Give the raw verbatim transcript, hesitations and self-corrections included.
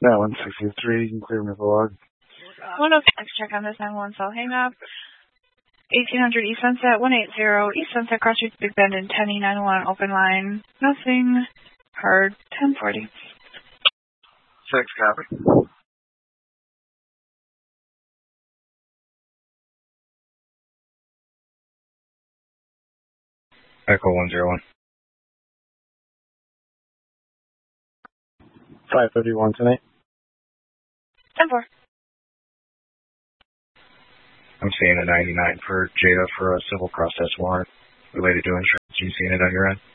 Now one sixty-three, you can clear me the log. one oh six, check on this nine one cell hang up. eighteen hundred East Sunset, one eighty East Sunset, Cross Street, Big Bend, and ten E nine one, open line. Nothing. Hard, ten forty. Six, copy. Echo one zero one. five thirty-one tonight. ten four. I'm seeing a ninety-nine for Jada for a civil process warrant related to insurance. You seeing it on your end?